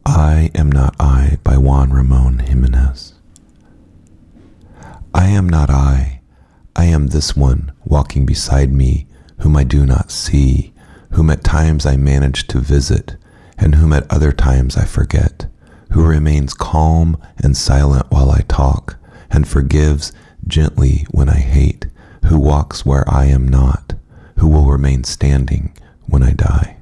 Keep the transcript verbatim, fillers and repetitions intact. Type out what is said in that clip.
I Am Not I by Juan Ramon Jimenez. I am not I, I am this one walking beside me, whom I do not see, whom at times I manage to visit, and whom at other times I forget, who remains calm and silent while I talk, and forgives gently when I hate, who walks where I am not, who will remain standing when I die.